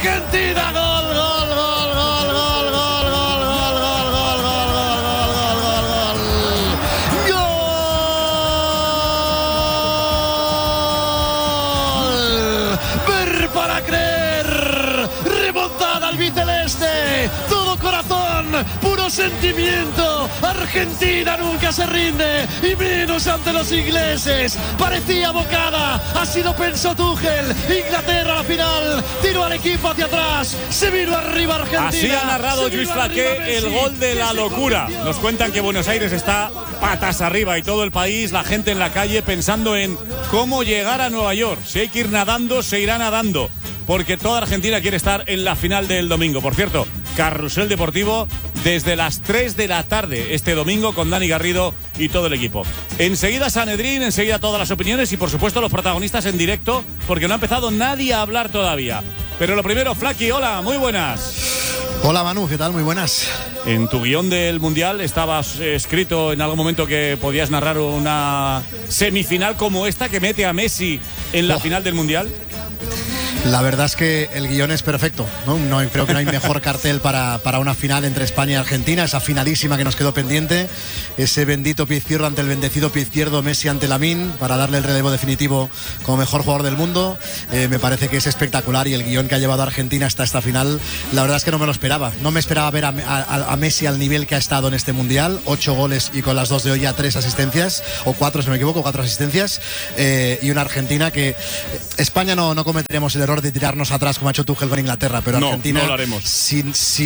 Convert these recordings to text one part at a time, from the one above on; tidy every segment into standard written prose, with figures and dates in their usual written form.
Argentina, gol, gol, gol, gol, gol, gol, gol, gol, gol, gol, gol, gol, gol, gol, gol. Ver para creer. Remontada al biceleste. Todo corazón, puro sentimiento. Argentina nunca se rinde, y menos ante los ingleses. Parecía bocada, así lo pensó Tuchel. Inglaterra a la final, tiró al equipo hacia atrás, se vino arriba Argentina. Así ha narrado Lluís Flaqué el gol de la locura. Nos cuentan que Buenos Aires está patas arriba y todo el país, la gente en la calle pensando en cómo llegar a Nueva York. Si hay que ir nadando, se irá nadando, porque toda Argentina quiere estar en la final del domingo. Por cierto, Carrusel Deportivo desde las 3 de la tarde este domingo con Dani Garrido y todo el equipo. Enseguida Sanedrín, enseguida todas las opiniones y por supuesto los protagonistas en directo, porque no ha empezado nadie a hablar todavía. Pero lo primero, Flaqui, hola, muy buenas. Hola Manu, ¿qué tal? Muy buenas. En tu guión del Mundial estabas escrito en algún momento que podías narrar una semifinal como esta que mete a Messi en la final del Mundial. La verdad es que el guión es perfecto, ¿no? Creo que no hay mejor cartel para una final entre España y Argentina, esa finalísima que nos quedó pendiente, ese bendito pie izquierdo ante el bendecido pie izquierdo, Messi ante Lamine, para darle el relevo definitivo como mejor jugador del mundo. Me parece que es espectacular y el guión que ha llevado a Argentina hasta esta final, la verdad es que no me lo esperaba. No me esperaba ver a Messi al nivel que ha estado en este Mundial, 8 goles y con las 2 de hoy ya 3 asistencias, o 4 si no me equivoco, 4 asistencias, y una Argentina que España no cometeremos el error de tirarnos atrás como ha hecho Tuchel con Inglaterra, pero Argentina no lo haremos. Si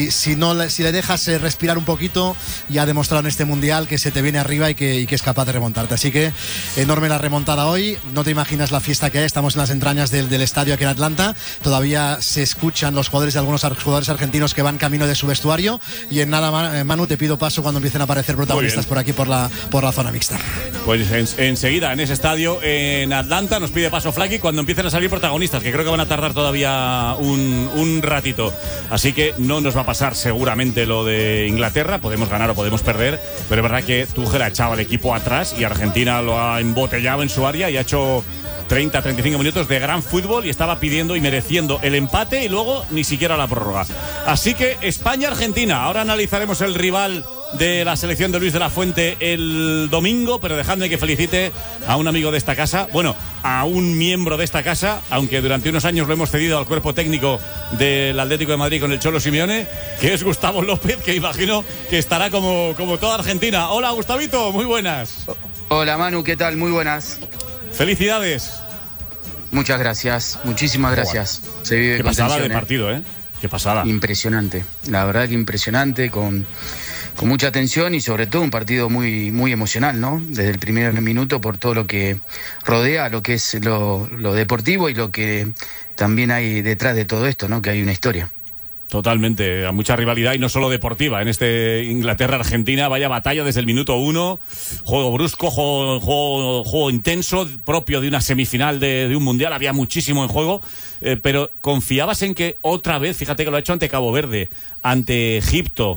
le dejas respirar un poquito, ya ha demostrado en este Mundial que se te viene arriba y que es capaz de remontarte. Así que enorme la remontada hoy. No te imaginas la fiesta que hay. Estamos en las entrañas del estadio aquí en Atlanta. Todavía se escuchan los jugadores de algunos jugadores argentinos que van camino de su vestuario, y en nada, Manu, te pido paso cuando empiecen a aparecer protagonistas por aquí por la zona mixta. Pues enseguida en ese estadio en Atlanta nos pide paso Flaqui cuando empiecen a salir protagonistas, que creo que van a tardar todavía un ratito. Así que no nos va a pasar seguramente lo de Inglaterra. Podemos ganar o podemos perder, pero es verdad que Tuchel ha echado al equipo atrás y Argentina lo ha embotellado en su área y ha hecho 30-35 minutos de gran fútbol y estaba pidiendo y mereciendo el empate y luego ni siquiera la prórroga. Así que España-Argentina. Ahora analizaremos el rival de la selección de Luis de la Fuente el domingo, pero dejadme que felicite a un amigo de esta casa, bueno, a un miembro de esta casa, aunque durante unos años lo hemos cedido al cuerpo técnico del Atlético de Madrid con el Cholo Simeone, que es Gustavo López, que imagino que estará como toda Argentina. Hola, Gustavito, muy buenas. Hola, Manu, ¿qué tal? Muy buenas. Felicidades. Muchas gracias, muchísimas gracias. Se vive Qué con pasada tensión, de partido, ¿eh? Qué pasada. Impresionante, la verdad que impresionante, con mucha tensión y sobre todo un partido muy, muy emocional, ¿no? Desde el primer minuto, por todo lo que rodea, lo que es lo deportivo y lo que también hay detrás de todo esto, ¿no? Que hay una historia. Totalmente, a mucha rivalidad y no solo deportiva. En este Inglaterra-Argentina, vaya batalla desde el minuto 1. Juego brusco, juego intenso, propio de una semifinal de un mundial. Había muchísimo en juego, pero confiabas en que otra vez, fíjate que lo ha hecho ante Cabo Verde, ante Egipto,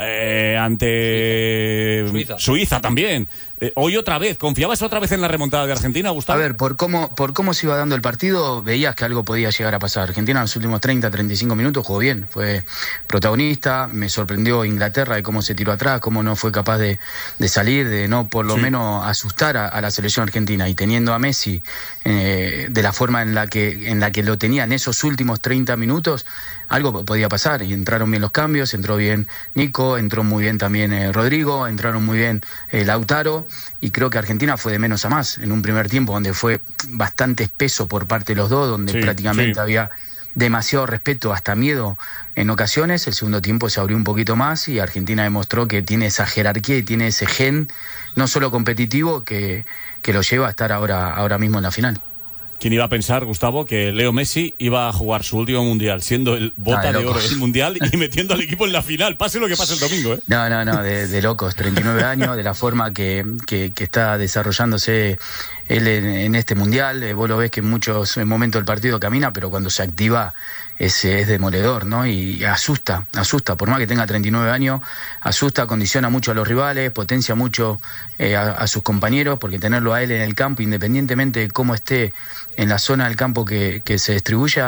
ante Suiza también. Hoy otra vez, ¿confiabas otra vez en la remontada de Argentina, Gustavo? A ver, por cómo se iba dando el partido, veías que algo podía llegar a pasar. Argentina en los últimos 30-35 minutos jugó bien, fue protagonista. Me sorprendió Inglaterra de cómo se tiró atrás, cómo no fue capaz de salir, de no por lo menos asustar a la selección argentina. Y teniendo a Messi de la forma en la que lo tenía en esos últimos 30 minutos, algo podía pasar. Y entraron bien los cambios, entró bien Nico, entró muy bien también Rodrigo, entraron muy bien Lautaro. Y creo que Argentina fue de menos a más en un primer tiempo donde fue bastante espeso por parte de los dos, donde prácticamente había demasiado respeto, hasta miedo en ocasiones. El segundo tiempo se abrió un poquito más y Argentina demostró que tiene esa jerarquía y tiene ese gen, no solo competitivo, que lo lleva a estar ahora mismo en la final. ¿Quién iba a pensar, Gustavo, que Leo Messi iba a jugar su último mundial siendo el bota de oro del mundial y metiendo al equipo en la final? Pase lo que pase el domingo, ¿eh? No, de locos. 39 años, de la forma que está desarrollándose él en este mundial. Vos lo ves que en muchos momentos del partido camina, pero cuando se activa es demoledor, ¿no? Y asusta, por más que tenga 39 años, asusta, condiciona mucho a los rivales, potencia mucho a sus compañeros, porque tenerlo a él en el campo, independientemente de cómo esté en la zona del campo que se distribuya,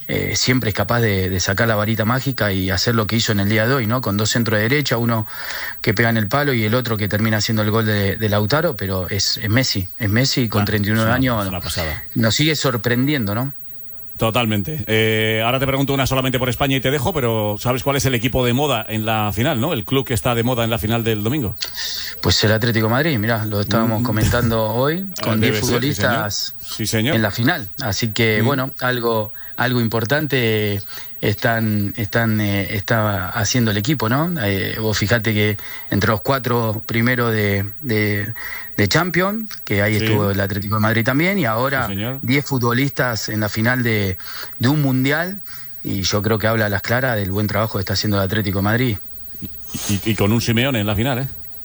siempre es capaz de sacar la varita mágica y hacer lo que hizo en el día de hoy, ¿no? Con 2 centros de derecha, uno que pega en el palo y el otro que termina haciendo el gol de Lautaro, pero es Messi con 39 años, nos sigue sorprendiendo, ¿no? Totalmente. Ahora te pregunto una solamente por España y te dejo, pero ¿sabes cuál es el equipo de moda en la final, no? El club que está de moda en la final del domingo. Pues el Atlético de Madrid, mirá, lo estábamos comentando hoy, con 10 futbolistas sí, señor. En la final. Así que, bueno, algo importante está haciendo el equipo, ¿no? Vos fijate que entre los 4 primeros de Champions, que ahí estuvo el Atlético de Madrid también, y ahora 10 futbolistas en la final de un Mundial, y yo creo que habla a las claras del buen trabajo que está haciendo el Atlético de Madrid. Y con un Simeone en la final, ¿eh?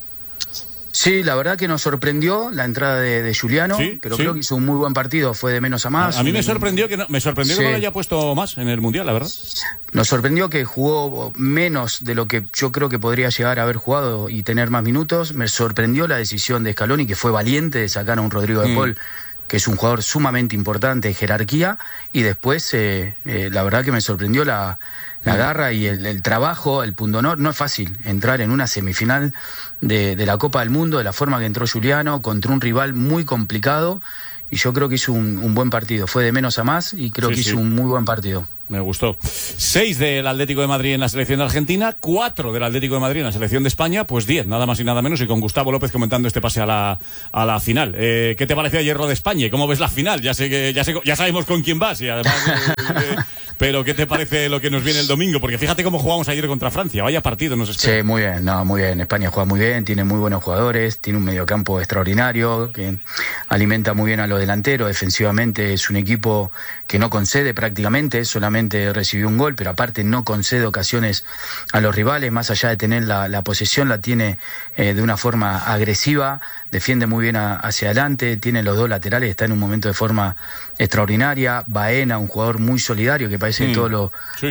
Sí, la verdad que nos sorprendió la entrada de Giuliano, pero creo que hizo un muy buen partido, fue de menos a más. A mí me sorprendió que no lo haya puesto más en el Mundial, la verdad. Nos sorprendió que jugó menos de lo que yo creo que podría llegar a haber jugado y tener más minutos. Me sorprendió la decisión de Scaloni, que fue valiente de sacar a un Rodrigo de Paul, que es un jugador sumamente importante de jerarquía, y después la verdad que me sorprendió la garra y el trabajo, el pundonor. No es fácil entrar en una semifinal de la Copa del Mundo de la forma que entró Giuliano, contra un rival muy complicado, y yo creo que hizo un buen partido, fue de menos a más y creo que hizo un muy buen partido. Me gustó. 6 del Atlético de Madrid en la selección de Argentina, 4 del Atlético de Madrid en la selección de España, pues 10, nada más y nada menos, y con Gustavo López comentando este pase a la final. ¿Qué te pareció ayer lo de España y cómo ves la final? Ya sabemos con quién vas y además... pero ¿qué te parece lo que nos viene el domingo? Porque fíjate cómo jugamos ayer contra Francia, vaya partido nos espera. Sí, muy bien, España juega muy bien, tiene muy buenos jugadores, tiene un mediocampo extraordinario, que alimenta muy bien a los delanteros, defensivamente es un equipo que no concede prácticamente, solamente recibió un gol, pero aparte no concede ocasiones a los rivales, más allá de tener la posesión, la tiene de una forma agresiva, defiende muy bien hacia adelante, tiene los 2 laterales, está en un momento de forma extraordinaria. Baena, un jugador muy solidario que parece que todos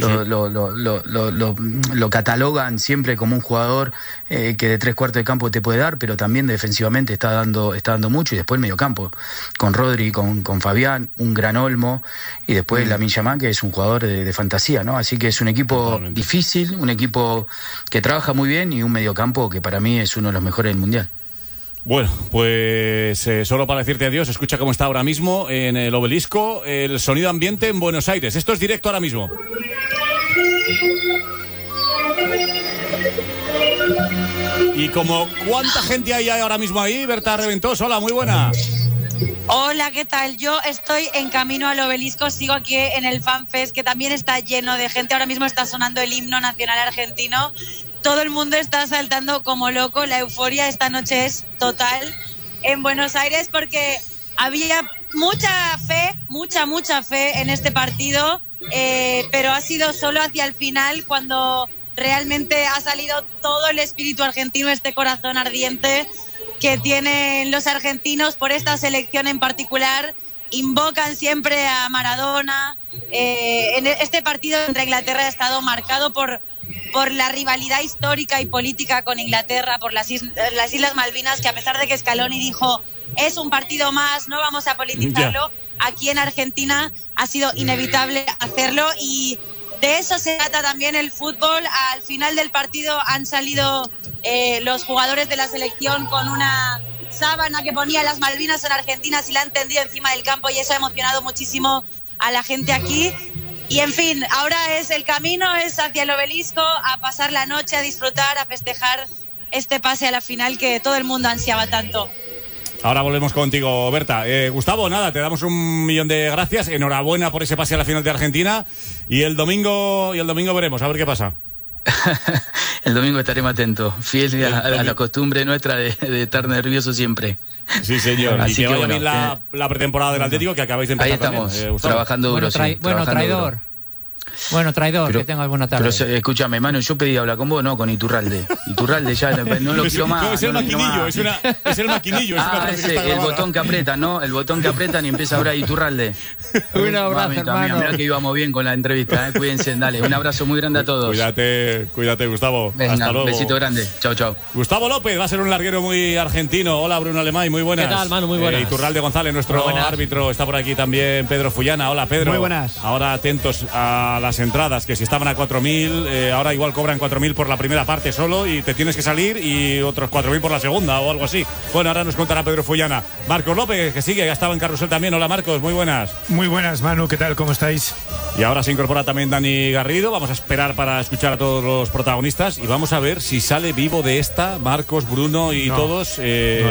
lo catalogan siempre como un jugador que de 3/4 de campo te puede dar, pero también defensivamente está dando mucho. Y después el mediocampo con Rodri, con Fabián, un gran Olmo, y después Lamine Yamal, que es un jugador de fantasía, ¿no? Así que es un equipo difícil, un equipo que trabaja muy bien y un mediocampo que para mí es uno de los mejores del Mundial. Bueno, pues solo para decirte adiós, escucha cómo está ahora mismo en el Obelisco el sonido ambiente en Buenos Aires. Esto es directo ahora mismo. Y como cuánta gente hay ahora mismo ahí, Berta Reventós, hola, muy buena. Hola, ¿qué tal? Yo estoy en camino al Obelisco, sigo aquí en el FanFest, que también está lleno de gente. Ahora mismo está sonando el himno nacional argentino. Todo el mundo está saltando como loco. La euforia esta noche es total en Buenos Aires porque había mucha fe en este partido, pero ha sido solo hacia el final cuando realmente ha salido todo el espíritu argentino, este corazón ardiente que tienen los argentinos por esta selección en particular. Invocan siempre a Maradona. En este partido contra Inglaterra ha estado marcado por la rivalidad histórica y política con Inglaterra, por las Islas Malvinas, que a pesar de que Scaloni dijo es un partido más, no vamos a politizarlo, aquí en Argentina ha sido inevitable hacerlo, y de eso se trata también el fútbol. Al final del partido han salido los jugadores de la selección con una sábana que ponía las Malvinas en Argentina, y la han tendido encima del campo, y eso ha emocionado muchísimo a la gente aquí. Y en fin, ahora el camino es hacia el Obelisco, a pasar la noche, a disfrutar, a festejar este pase a la final que todo el mundo ansiaba tanto. Ahora volvemos contigo, Berta. Gustavo, nada, te damos 1.000.000 de gracias. Enhorabuena por ese pase a la final de Argentina. Y el domingo veremos, a ver qué pasa. El domingo estaremos atentos, fiel a la costumbre nuestra de estar nervioso siempre. Sí, señor. Así y que vaya bien la pretemporada del Atlético, que acabáis de empezar. Ahí estamos, también, trabajando duro. Bueno, traidor. Bueno, traidor, que tengas buena tarde. Pero escúchame, Manu, yo pedí hablar con vos, no con Iturralde. Iturralde ya no lo quiero más. Es el maquinillo, es el maquinillo. El botón que apretan, ¿no? El botón que apretan y empieza a hablar Iturralde. Un abrazo, hermano. Mirá que íbamos bien con la entrevista, cuídense, dale. Un abrazo muy grande a todos. Cuídate, Gustavo. Venga, hasta luego. Besito grande. Chao, chao. Gustavo López va a ser un larguero muy argentino. Hola, Bruno Alemán, muy buenas. ¿Qué tal, Manu? Muy buenas. Iturralde González, nuestro árbitro, está por aquí también Pedro Fullana. Hola, Pedro. Muy buenas. Ahora atentos a las entradas, que si estaban a 4.000, ahora igual cobran 4.000 por la primera parte solo y te tienes que salir y otros 4.000 por la segunda o algo así. Bueno, ahora nos contará Pedro Fullana. Marcos López, que sigue, ya estaba en Carrusel también. Hola, Marcos, muy buenas. Muy buenas, Manu, ¿qué tal? ¿Cómo estáis? Y ahora se incorpora también Dani Garrido. Vamos a esperar para escuchar a todos los protagonistas y vamos a ver si sale vivo de esta Marcos, Bruno y todos. No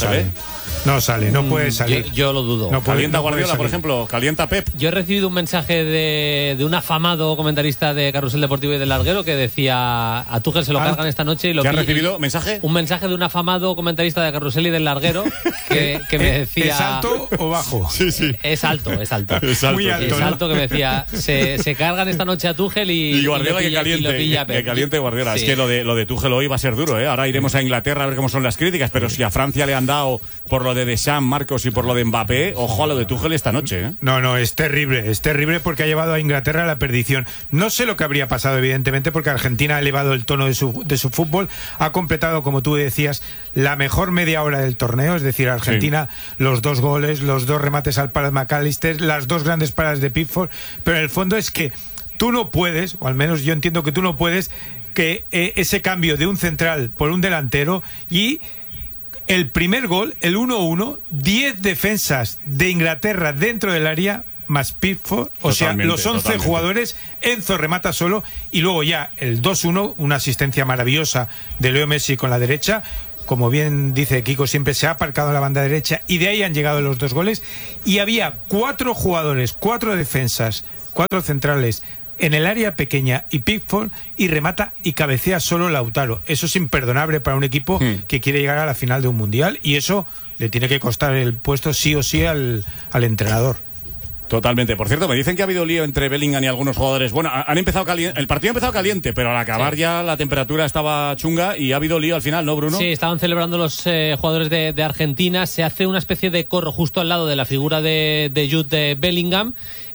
sale, no puede salir. Yo lo dudo. ¿Calienta Guardiola, por ejemplo? ¿Calienta Pep? Yo he recibido un mensaje de un afamado comentarista de Carrusel Deportivo y del Larguero que decía: a Tuchel se lo cargan esta noche. ¿Qué has recibido? ¿Mensaje? Un mensaje de un afamado comentarista de Carrusel y del Larguero que me decía... ¿Es alto o bajo? Sí. Es alto. Muy alto. Es alto, que me decía: se cargan esta noche a Tuchel y Guardiola que caliente Guardiola. Sí. Es que lo de Tuchel hoy va a ser duro, ¿eh? Ahora iremos a Inglaterra a ver cómo son las críticas, pero si a Francia le han dado por lo de Deschamps, Marcos, y por lo de Mbappé, ojo a lo de Tuchel esta noche, ¿eh? No, es terrible porque ha llevado a Inglaterra a la perdición. No sé lo que habría pasado, evidentemente, porque Argentina ha elevado el tono de su fútbol, ha completado, como tú decías, la mejor media hora del torneo, es decir, Argentina, los 2 goles, los 2 remates al palo de McAllister, las 2 grandes paradas de Pickford, pero en el fondo es que tú no puedes, o al menos yo entiendo que tú no puedes, que ese cambio de un central por un delantero y el primer gol, el 1-1, 10 defensas de Inglaterra dentro del área más Pickford, o sea, los 11 jugadores, Enzo remata solo y luego ya el 2-1, una asistencia maravillosa de Leo Messi con la derecha. Como bien dice Kiko, siempre se ha aparcado en la banda derecha y de ahí han llegado los 2 goles. Y había 4 jugadores, 4 defensas, 4 centrales en el área pequeña y Pickford, y remata y cabecea solo Lautaro. Eso es imperdonable para un equipo que quiere llegar a la final de un mundial, y eso le tiene que costar el puesto sí o sí al entrenador. Totalmente. Por cierto, me dicen que ha habido lío entre Bellingham y algunos jugadores. Bueno, han empezado caliente, el partido ha empezado caliente, pero al acabar ya la temperatura estaba chunga y ha habido lío al final, ¿no, Bruno? Sí, estaban celebrando los jugadores de Argentina. Se hace una especie de corro justo al lado de la figura de Jude Bellingham,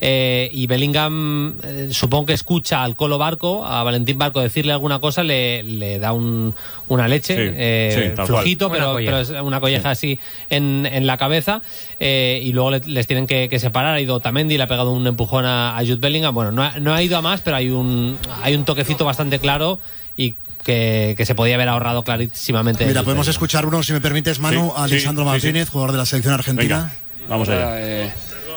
y Bellingham supongo que escucha al Colo Barco, a Valentín Barco, decirle alguna cosa, le da una leche, flojito, pero es una colleja así en la cabeza, y luego les tienen que separar. Ha ido Otamendi, le ha pegado un empujón a Jude Bellingham. Bueno, no ha ido a más, pero hay un toquecito bastante claro y que se podía haber ahorrado clarísimamente. Mira, podemos escuchar uno, si me permites, Manu, a Lisandro Martínez, jugador de la selección argentina. Venga, vamos allá.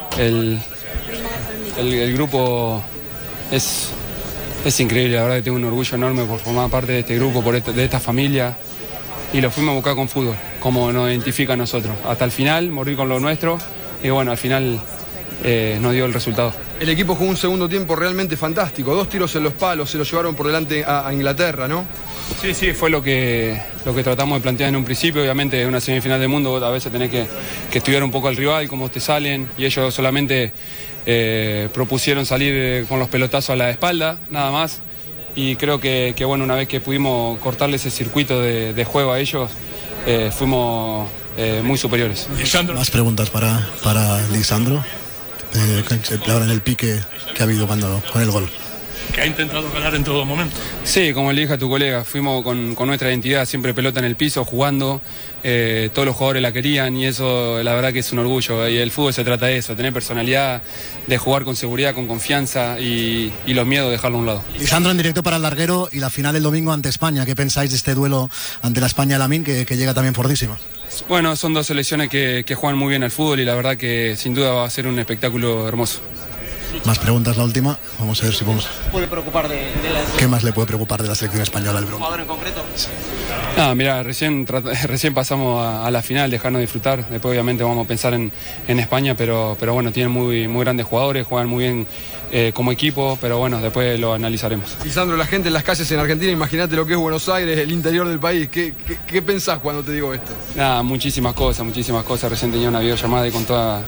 El grupo es increíble, la verdad que tengo un orgullo enorme por formar parte de este grupo, de esta familia, y lo fuimos a buscar con fútbol, como nos identifica a nosotros, hasta el final, morir con lo nuestro, y bueno, al final nos dio el resultado. El equipo jugó un segundo tiempo realmente fantástico, 2 tiros en los palos, se los llevaron por delante a Inglaterra, ¿no? Sí, fue lo que tratamos de plantear en un principio. Obviamente en una semifinal del mundo a veces tenés que estudiar un poco al rival, cómo te salen, y ellos solamente propusieron salir con los pelotazos a la espalda, nada más, y creo que bueno, una vez que pudimos cortarle ese circuito de juego a ellos, fuimos muy superiores. Más preguntas para Lisandro. Ahora en el pique que ha habido con el gol. Que ha intentado ganar en todo momento. Sí, como le dije a tu colega, fuimos con nuestra identidad, siempre pelota en el piso, jugando, todos los jugadores la querían, y eso la verdad que es un orgullo, y el fútbol se trata de eso, tener personalidad, de jugar con seguridad, con confianza, y los miedos dejarlo a un lado. Lisandro, en directo para el Larguero y la final el domingo ante España, ¿qué pensáis de este duelo ante la España Lamine, que llega también fortísima? Bueno, son 2 selecciones que juegan muy bien al fútbol, y la verdad que sin duda va a ser un espectáculo hermoso. Más preguntas, la última. Vamos a ver si podemos. ¿Puede preocupar de la... ¿Qué más le puede preocupar de la selección española al Bruno? ¿Un jugador en concreto? Mira, recién pasamos a la final, dejarnos disfrutar. Después obviamente vamos a pensar en España, pero bueno, tienen muy grandes jugadores, juegan muy bien como equipo, pero bueno, después lo analizaremos. Lisandro, la gente en las calles en Argentina, imagínate lo que es Buenos Aires, el interior del país. ¿Qué pensás cuando te digo esto? Muchísimas cosas. Recién tenía una videollamada con toda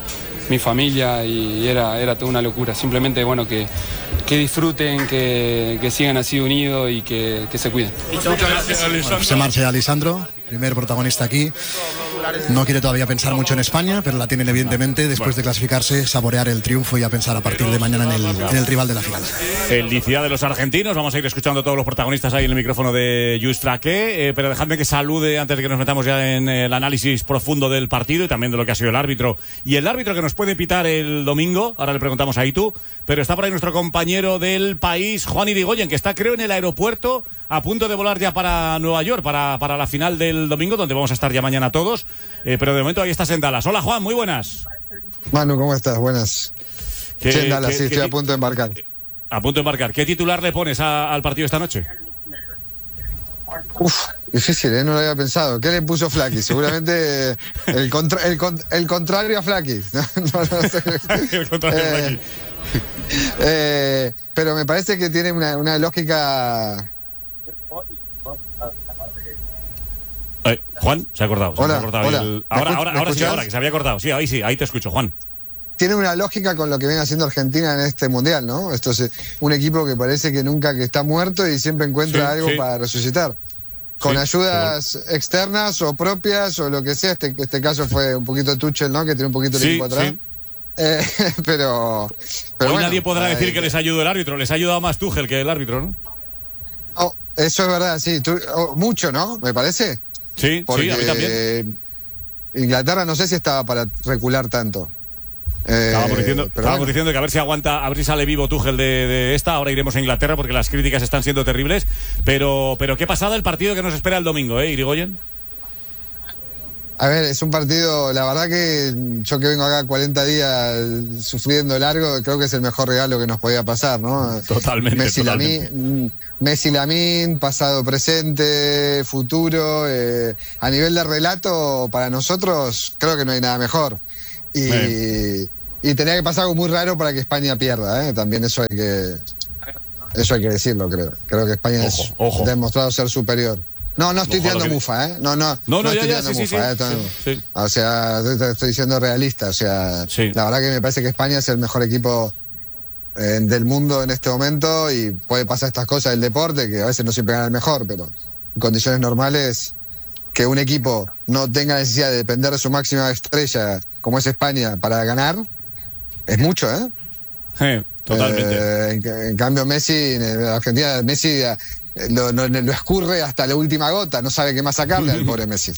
mi familia y era toda una locura. Simplemente, bueno, que disfruten, que sigan así unidos y que se cuiden. Se marcha Alessandro, primer protagonista aquí. No quiere todavía pensar mucho en España, pero la tienen evidentemente después de clasificarse, saborear el triunfo y a pensar a partir de mañana en el rival de la final. Felicidad de los argentinos. Vamos a ir escuchando a todos los protagonistas ahí en el micrófono de Just Traque, pero dejadme que salude antes de que nos metamos ya en el análisis profundo del partido y también de lo que ha sido el árbitro. Y el árbitro que nos puede pitar el domingo, ahora le preguntamos a Itu, pero está por ahí nuestro compañero del país, Juan Irigoyen, que está creo en el aeropuerto a punto de volar ya para Nueva York, para la final del domingo, donde vamos a estar ya mañana todos. Pero de momento ahí estás en Dallas. Hola Juan, muy buenas. Manu, ¿cómo estás? Buenas. Sí, en Dallas, sí, estoy a punto de embarcar. A punto de embarcar. ¿Qué titular le pones al partido esta noche? Difícil, no lo había pensado. ¿Qué le puso Flaky? Seguramente el contrario a Flaky. No sé. El contrario a Flaky. Pero me parece que tiene una lógica... Juan, se ha cortado. Hola. Ahora, que se había cortado. Sí, ahí te escucho, Juan. Tiene una lógica con lo que viene haciendo Argentina en este mundial, ¿no? Esto es un equipo que parece que nunca que está muerto y siempre encuentra algo para resucitar. Con ayudas externas o propias o lo que sea. Este caso fue un poquito Tuchel, ¿no? Que tiene un poquito el equipo atrás. Pero hoy bueno, nadie podrá decir que les ayudó el árbitro. Les ha ayudado más Tuchel que el árbitro, ¿no? Oh, eso es verdad, sí. Mucho, ¿no? Me parece. Sí, porque a mí también. Inglaterra no sé si estaba para recular tanto. Estábamos diciendo que a ver si aguanta, a ver si sale vivo Tuchel de esta. Ahora iremos a Inglaterra porque las críticas están siendo terribles. Pero qué pasada el partido que nos espera el domingo, Irigoyen. A ver, es un partido, la verdad que yo que vengo acá 40 días sufriendo largo, creo que es el mejor regalo que nos podía pasar, ¿no? Totalmente. Messi Lamine, pasado, presente, futuro. A nivel de relato, para nosotros, creo que no hay nada mejor. Y tenía que pasar algo muy raro para que España pierda, ¿eh? También eso hay que decirlo, creo. Creo que España ha demostrado ser superior. No estoy tirando mufa, ¿eh? No estoy tirando mufa, ¿eh? O sea, estoy siendo realista. O sea, la verdad que me parece que España es el mejor equipo del mundo en este momento y puede pasar estas cosas del deporte, que a veces no siempre gana el mejor, pero en condiciones normales, que un equipo no tenga necesidad de depender de su máxima estrella, como es España, para ganar, es mucho, ¿eh? Totalmente. En cambio, Argentina, Messi... Lo escurre hasta la última gota, no sabe qué más sacarle al pobre Messi.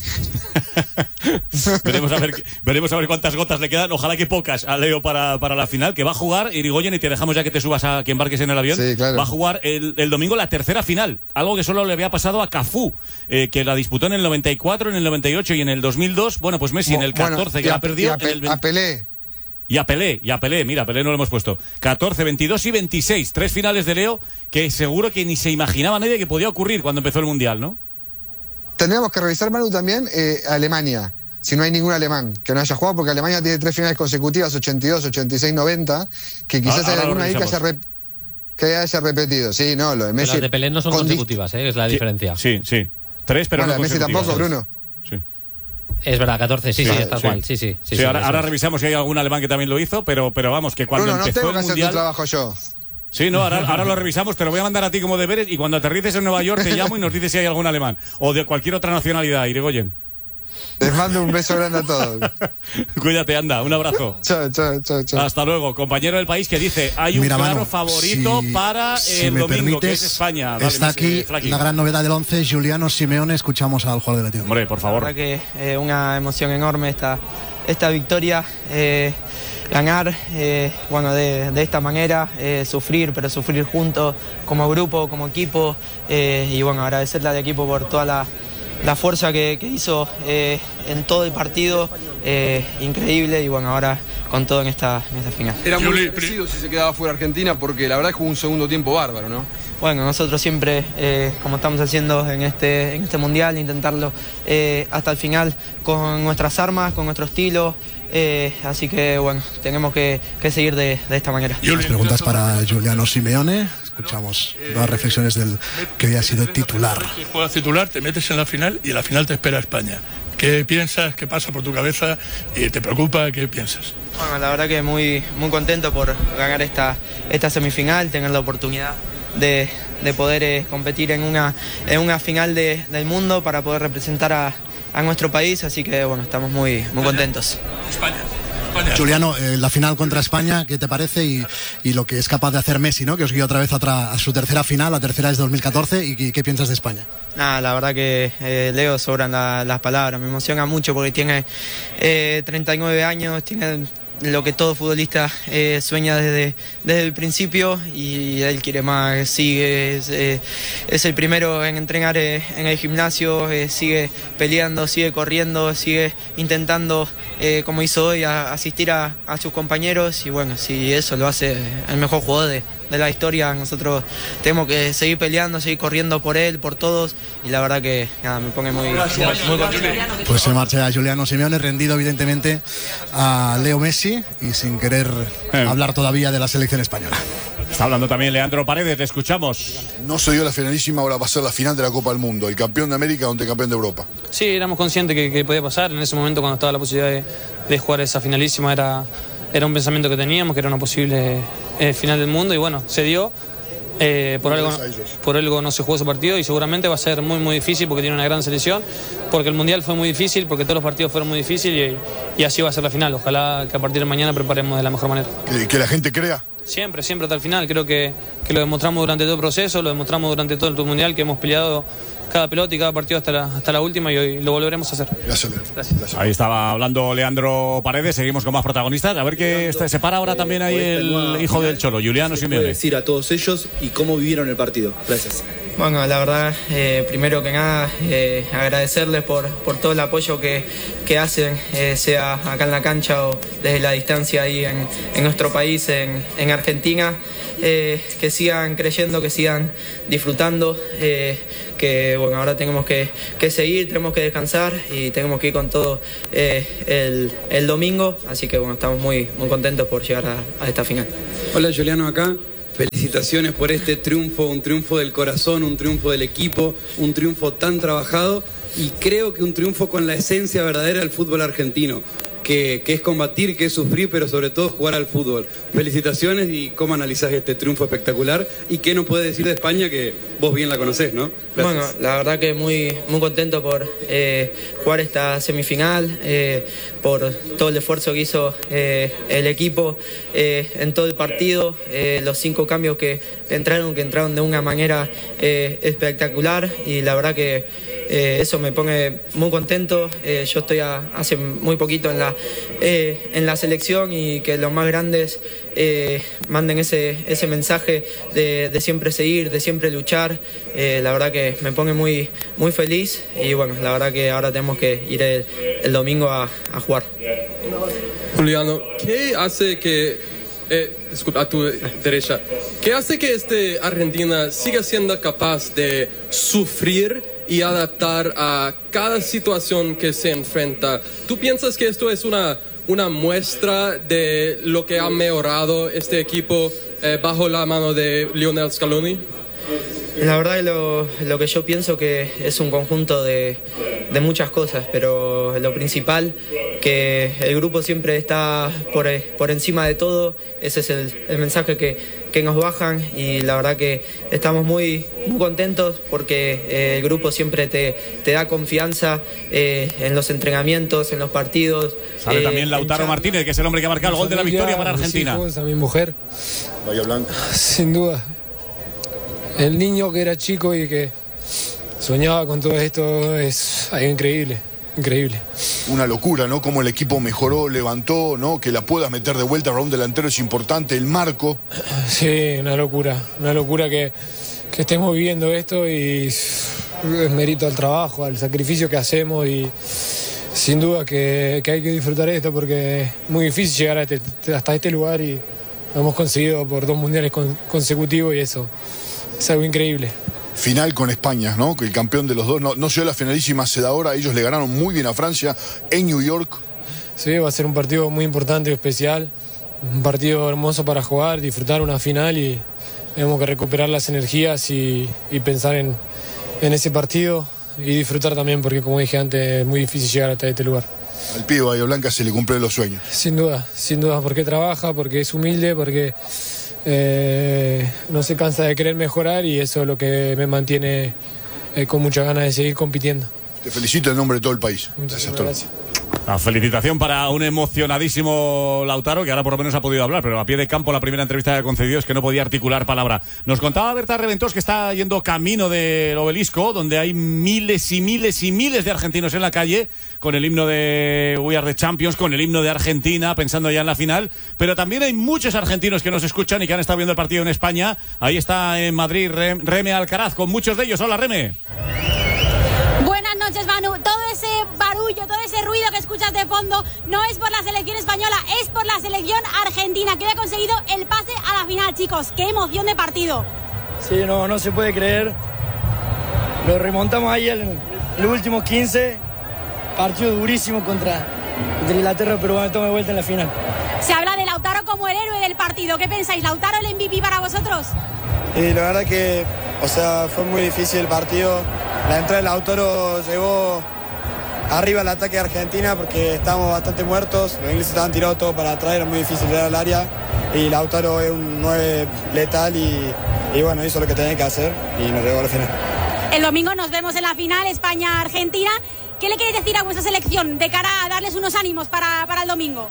veremos a ver cuántas gotas le quedan, ojalá que pocas a Leo para la final, que va a jugar, Irigoyen, y te dejamos ya que te subas que embarques en el avión. Sí, claro. Va a jugar el domingo la tercera final, algo que solo le había pasado a Cafú, que la disputó en el 94, en el 98 y en el 2002. Bueno, pues Messi en el 14 que la perdió. A Pelé. Y a Pelé, mira, Pelé no lo hemos puesto. 14, 22 y 26. 3 finales de Leo que seguro que ni se imaginaba nadie que podía ocurrir cuando empezó el Mundial, ¿no? Tendríamos que revisar, Manu, también Alemania. Si no hay ningún alemán que no haya jugado, porque Alemania tiene 3 finales consecutivas, 82, 86, 90, que quizás hay alguna ahí que haya repetido. Sí, no, lo de Messi. Las de Pelé no son consecutivas, es la diferencia. Sí. 3, pero bueno, no Messi tampoco, Bruno. Sí. Es verdad, 14, sí, tal cual. Sí, ahora revisamos si hay algún alemán que también lo hizo, pero vamos, que cuando Bruno, empezó no tengo el que Mundial... hacer tu trabajo yo. Sí, no, ahora lo revisamos, te lo voy a mandar a ti como deberes y cuando aterrices en Nueva York te llamo y nos dices si hay algún alemán o de cualquier otra nacionalidad, Irigoyen. Les mando un beso grande a todos. Cuídate, anda, un abrazo. Chao. Hasta luego. Compañero del país que dice, hay un claro favorito para el domingo, que es España. Dale, está aquí la gran novedad del 11, Giuliano Simeone. Escuchamos al jugador del Betis. Hombre, por favor. La verdad que una emoción enorme esta victoria. Ganar, de esta manera, sufrir, pero sufrir juntos, como grupo, como equipo. Y bueno, agradecerle al equipo por toda la fuerza que hizo en todo el partido, increíble, y bueno, ahora con todo en esta final. Era muy parecido si se quedaba fuera Argentina, porque la verdad es que jugó un segundo tiempo bárbaro, ¿no? Bueno, nosotros siempre, como estamos haciendo en este Mundial, intentarlo hasta el final con nuestras armas, con nuestro estilo. Así que bueno, tenemos que seguir de esta manera. Las preguntas para Giuliano Simeone. Escuchamos las reflexiones del que hoy ha sido titular. Si juegas titular, te metes en la final y en la final te espera España. ¿Qué piensas? ¿Qué pasa por tu cabeza? ¿Te preocupa? ¿Qué piensas? Bueno, la verdad que muy contento por ganar esta semifinal, tener la oportunidad de poder competir en una final del mundo para poder representar a nuestro país, así que bueno, estamos muy contentos. España. Juliano, la final contra España, ¿qué te parece? Y lo que es capaz de hacer Messi, ¿no? Que os guió otra vez a su tercera final, la tercera es de 2014, ¿y qué piensas de España? La verdad que Leo sobran las palabras, me emociona mucho porque tiene 39 años, tiene lo que todo futbolista sueña desde el principio y él quiere más, sigue, es el primero en entrenar en el gimnasio, sigue peleando, sigue corriendo, sigue intentando, como hizo hoy, asistir a sus compañeros y bueno, si eso lo hace el mejor jugador de la historia, nosotros tenemos que seguir peleando, seguir corriendo por él, por todos y la verdad que nada, me pone muy contento. Pues se marcha Juliano Simeone, rendido evidentemente a Leo Messi y sin querer hablar todavía de la selección española. Está hablando también Leandro Paredes, te escuchamos. No se dio la finalísima, ahora va a ser la final de la Copa del Mundo, el campeón de América contra el campeón de Europa. Sí, éramos conscientes que podía pasar, en ese momento cuando estaba la posibilidad de jugar esa finalísima era un pensamiento que teníamos, que era una posible final del mundo y bueno, se dio. Por algo no se jugó ese partido y seguramente va a ser muy difícil porque tiene una gran selección, porque el Mundial fue muy difícil, porque todos los partidos fueron muy difíciles y así va a ser la final. Ojalá que a partir de mañana preparemos de la mejor manera. Que la gente crea. Siempre hasta el final. Creo que lo demostramos durante todo el proceso, lo demostramos durante todo el Mundial, que hemos peleado cada pelota y cada partido hasta la última y hoy lo volveremos a hacer. Gracias. Ahí estaba hablando Leandro Paredes, seguimos con más protagonistas. A ver qué se para ahora también ahí el hijo del Cholo, Juliano Simeone. Decir a todos ellos y cómo vivieron el partido. Gracias. Bueno, la verdad, primero que nada, agradecerles por todo el apoyo que hacen, sea acá en la cancha o desde la distancia ahí en nuestro país, en Argentina. Que sigan creyendo, que sigan disfrutando, que bueno, ahora tenemos que seguir, tenemos que descansar y tenemos que ir con todo el domingo, así que bueno, estamos muy contentos por llegar a esta final. Hola, Juliano acá. Felicitaciones por este triunfo, un triunfo del corazón, un triunfo del equipo, un triunfo tan trabajado y creo que un triunfo con la esencia verdadera del fútbol argentino. Que es combatir, que es sufrir, pero sobre todo jugar al fútbol. Felicitaciones y cómo analizás este triunfo espectacular y qué nos puede decir de España, que vos bien la conocés, ¿no? Gracias. Bueno, la verdad que muy contento por jugar esta semifinal, por todo el esfuerzo que hizo el equipo en todo el partido, los 5 cambios que entraron de una manera espectacular y la verdad que eso me pone muy contento. Yo estoy hace muy poquito en la selección y que los más grandes manden ese mensaje de siempre seguir, de siempre luchar. La verdad que me pone muy feliz y bueno, la verdad que ahora tenemos que ir el domingo a jugar. Juliano, ¿qué hace que a tu derecha, ¿qué hace que Argentina siga siendo capaz de sufrir y adaptar a cada situación que se enfrenta? ¿Tú piensas que esto es una muestra de lo que ha mejorado este equipo bajo la mano de Lionel Scaloni? La verdad que lo que yo pienso que es un conjunto de muchas cosas, pero lo principal, que el grupo siempre está por encima de todo, ese es el mensaje que nos bajan y la verdad que estamos muy contentos porque el grupo siempre te da confianza en los entrenamientos, en los partidos. Sale también Lautaro Martínez, que es el hombre que ha marcado el gol de la victoria para Argentina. Mis hijos, a mi mujer. Bahía Blanca. Sin duda. El niño que era chico y que soñaba con todo esto es algo increíble. Una locura, ¿no? Cómo el equipo mejoró, levantó, ¿no? Que la puedas meter de vuelta a un delantero es importante, el marco. Sí, una locura que estemos viviendo esto y es mérito al trabajo, al sacrificio que hacemos y sin duda que hay que disfrutar esto porque es muy difícil llegar hasta este lugar y lo hemos conseguido por 2 mundiales consecutivos y eso es algo increíble. Final con España, ¿no? Que el campeón de los dos no se dio la finalísima, se da ahora. Ellos le ganaron muy bien a Francia en New York. Sí, va a ser un partido muy importante y especial. Un partido hermoso para jugar, disfrutar una final y tenemos que recuperar las energías y pensar en ese partido y disfrutar también porque, como dije antes, es muy difícil llegar hasta este lugar. Al pibe Bahía Blanca se le cumplen los sueños. Sin duda, porque trabaja, porque es humilde, porque no se cansa de querer mejorar y eso es lo que me mantiene con muchas ganas de seguir compitiendo. Te felicito en nombre de todo el país. Muchas gracias. La felicitación para un emocionadísimo Lautaro, que ahora por lo menos ha podido hablar, pero a pie de campo la primera entrevista que concedió es que no podía articular palabra. Nos contaba Berta Reventós que está yendo camino del Obelisco, donde hay miles y miles y miles de argentinos en la calle, con el himno de We Are the Champions, con el himno de Argentina, pensando ya en la final, pero también hay muchos argentinos que nos escuchan y que han estado viendo el partido en España. Ahí está en Madrid Reme Alcaraz, con muchos de ellos. Hola, Reme. Buenas noches, Manu. Todo ese barullo, todo ese ruido que escuchas de fondo no es por la selección española, es por la selección argentina, que ha conseguido el pase a la final, chicos. ¡Qué emoción de partido! Sí, no se puede creer. Lo remontamos ahí en los últimos 15. Partido durísimo contra Inglaterra, pero bueno, estamos de vuelta en la final. Se habla de Lautaro como el héroe del partido. ¿Qué pensáis? ¿Lautaro el MVP para vosotros? Y la verdad que, fue muy difícil el partido. La entrada de Lautaro llevó arriba el ataque de Argentina porque estábamos bastante muertos. Los ingleses estaban tirados todo para atrás, era muy difícil llegar al área. Y Lautaro es un 9 letal y bueno, hizo lo que tenía que hacer y nos llegó a la final. El domingo nos vemos en la final España-Argentina. ¿Qué le queréis decir a vuestra selección de cara a darles unos ánimos para el domingo?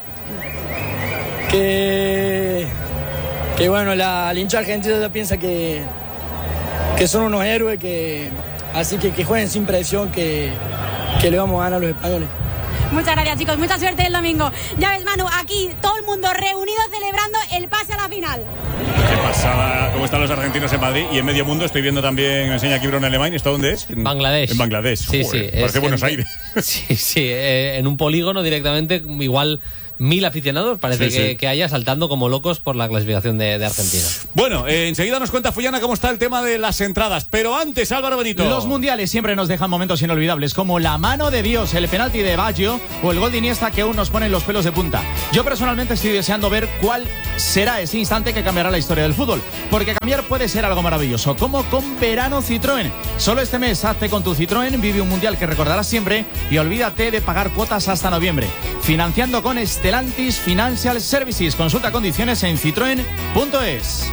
Que bueno, la hincha argentina ya piensa que son unos héroes, así que jueguen sin presión, que le vamos a ganar a los españoles. Muchas gracias, chicos, mucha suerte el domingo. Ya ves, Manu, aquí todo el mundo reunido celebrando el pase a la final. Qué pasada, cómo están los argentinos en Madrid y en medio mundo. Estoy viendo también, me enseña aquí Bruno Alemán. ¿Esto dónde es? En Bangladesh. En Bangladesh. Sí, joder, sí. Parece Buenos Aires. Sí, en un polígono directamente, igual 1000 aficionados parece que haya saltando como locos por la clasificación de Argentina. Bueno, enseguida nos cuenta Fullana cómo está el tema de las entradas, pero antes, Álvaro Benito. Los mundiales siempre nos dejan momentos inolvidables, como la mano de Dios, el penalti de Baggio o el gol de Iniesta que aún nos ponen los pelos de punta. Yo personalmente estoy deseando ver cuál será ese instante que cambiará la historia del fútbol, porque cambiar puede ser algo maravilloso, como con Verano Citroën. Solo este mes hazte con tu Citroën, vive un mundial que recordarás siempre y olvídate de pagar cuotas hasta noviembre. Financiando con Stellantis Financial Services. Consulta condiciones en citroen.es.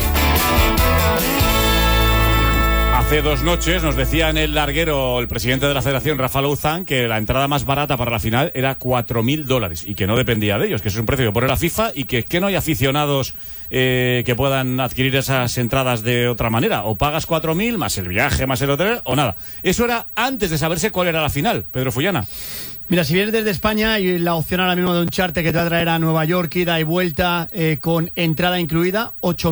Hace 2 noches nos decía en el larguero el presidente de la Federación, Rafa Louzán, que la entrada más barata para la final era $4.000 y que no dependía de ellos, que es un precio que pone la FIFA y que no hay aficionados que puedan adquirir esas entradas de otra manera. O pagas 4.000 más el viaje, más el hotel o nada. Eso era antes de saberse cuál era la final. Pedro Fullana. Mira, si vienes desde España, hay la opción ahora mismo de un charter que te va a traer a Nueva York, ida y vuelta, con entrada incluida,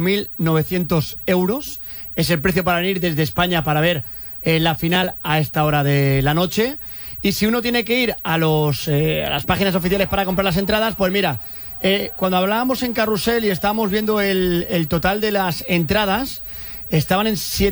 8.900 euros. Es el precio para venir desde España para ver la final a esta hora de la noche. Y si uno tiene que ir a las páginas oficiales para comprar las entradas, pues mira, cuando hablábamos en Carrusel y estábamos viendo el total de las entradas, estaban en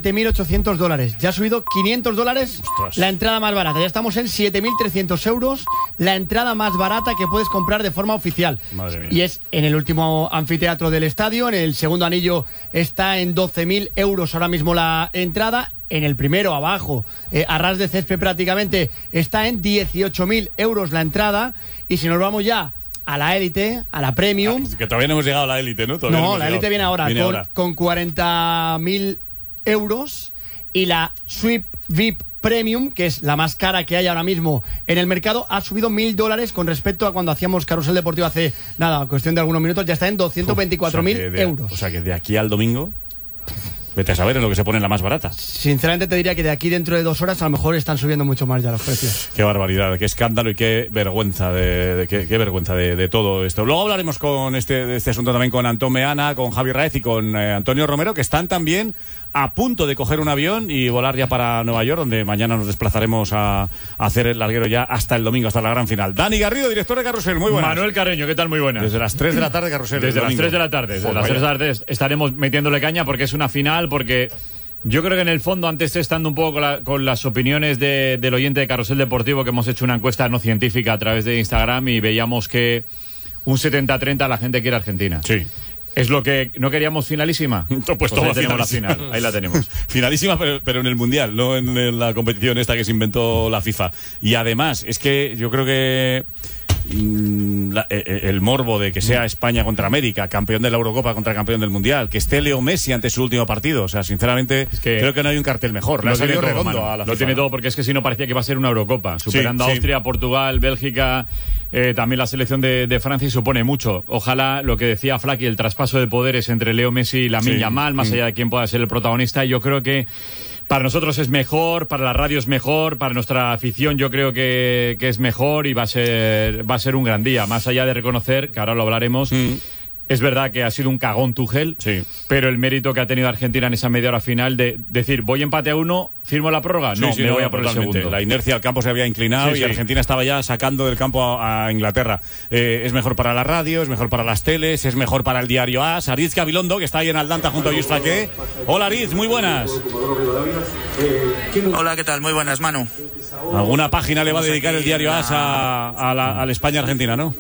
$7.800. Ya ha subido $500 la entrada más barata. Ya estamos en 7.300 euros la entrada más barata que puedes comprar de forma oficial. Madre mía. Y es en el último anfiteatro del estadio. En el segundo anillo está en 12.000 euros ahora mismo la entrada. En el primero, abajo, a ras de césped prácticamente, está en 18.000 euros la entrada. Y si nos vamos ya a la élite, a la premium. Que todavía no hemos llegado a la élite, ¿no? No, la élite viene ahora, con 40.000 euros. Y la Suite VIP Premium, que es la más cara que hay ahora mismo en el mercado, ha subido $1.000 con respecto a cuando hacíamos Carrusel Deportivo hace, cuestión de algunos minutos. Ya está en 224.000 euros. O sea que de aquí al domingo, vete a saber en lo que se pone la más barata. Sinceramente te diría que de aquí dentro de 2 horas a lo mejor están subiendo mucho más ya los precios. Qué barbaridad, qué escándalo y qué vergüenza qué vergüenza de todo esto. Luego hablaremos con este asunto también con Antón Meana, con Javi Raez y con Antonio Romero, que están también a punto de coger un avión y volar ya para Nueva York, donde mañana nos desplazaremos a hacer el larguero ya hasta el domingo, hasta la gran final. Dani Garrido, director de Carrusel, muy buenas. Manuel Carreño, ¿qué tal? Muy buenas. Desde las 3 de la tarde Carrusel. Desde las 3 de la tarde. Desde las 3 de la tarde estaremos metiéndole caña porque es una final, porque yo creo que en el fondo, antes estando un poco con las opiniones del oyente de Carrusel Deportivo, que hemos hecho una encuesta no científica a través de Instagram y veíamos que un 70-30 la gente quiere Argentina. Sí. Es lo que no queríamos, finalísima. Pues ahí tenemos la final, ahí la tenemos. Finalísima, pero en el Mundial, no en la competición esta que se inventó la FIFA. Y además, es que yo creo que el morbo de que sea España contra América, campeón de la Eurocopa contra campeón del Mundial, que esté Leo Messi ante su último partido, o sea, sinceramente creo que no hay un cartel mejor. Lo tiene todo, redondo a la FIFA, lo tiene todo, porque es que si no parecía que iba a ser una Eurocopa, superando a Austria, Portugal, Bélgica, también la selección de Francia, y supone mucho. Ojalá, lo que decía Flaky, el traspaso de poderes entre Leo Messi y Lamine Yamal, más allá de quién pueda ser el protagonista, yo creo que para nosotros es mejor, para la radio es mejor, para nuestra afición yo creo que es mejor, y va a ser un gran día, más allá de reconocer, que ahora lo hablaremos. Es verdad que ha sido un cagón Tuchel, pero el mérito que ha tenido Argentina en esa media hora final de decir, voy empate a 1, firmo la prórroga, me voy a por el segundo. La inercia del campo se había inclinado y Argentina estaba ya sacando del campo a Inglaterra. Es mejor para la radio, es mejor para las teles, es mejor para el diario AS. Ariz Gabilondo, que está ahí en Atlanta junto a Lluís Flaqué. Hola Ariz, muy buenas. Hola, ¿qué tal? Muy buenas, Manu. ¿Alguna página le va a dedicar el diario AS a la España-Argentina, no?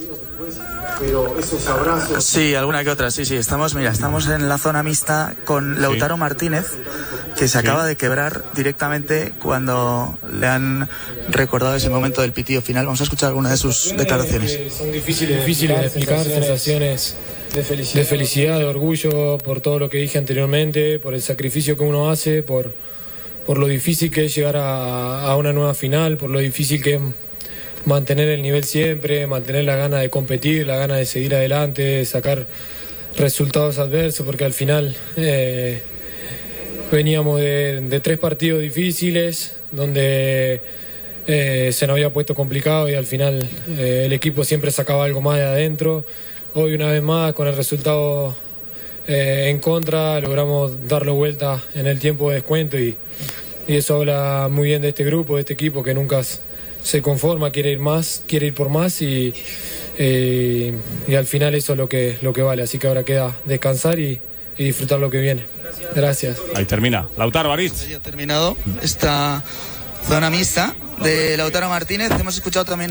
Sí, alguna que otra, sí. Estamos en la zona mixta con Lautaro Martínez, que se acaba de quebrar directamente cuando le han recordado ese momento del pitido final. Vamos a escuchar alguna de sus declaraciones. Son difíciles de explicar, sensaciones de felicidad, de orgullo por todo lo que dije anteriormente, por el sacrificio que uno hace, por lo difícil que es llegar a una nueva final, por lo difícil que es mantener el nivel siempre, mantener la gana de competir, la gana de seguir adelante, de sacar resultados adversos, porque al final veníamos de 3 partidos difíciles donde se nos había puesto complicado y al final el equipo siempre sacaba algo más de adentro. Hoy, una vez más, con el resultado en contra, logramos darlo vuelta en el tiempo de descuento, y eso habla muy bien de este grupo, de este equipo, que nunca se conforma, quiere ir más, quiere ir por más, y al final eso es lo que vale. Así que ahora queda descansar y disfrutar lo que viene. Gracias. Ahí termina. Lautaro, Ariz. Ya ha terminado esta zona mixta de Lautaro Martínez. Hemos escuchado también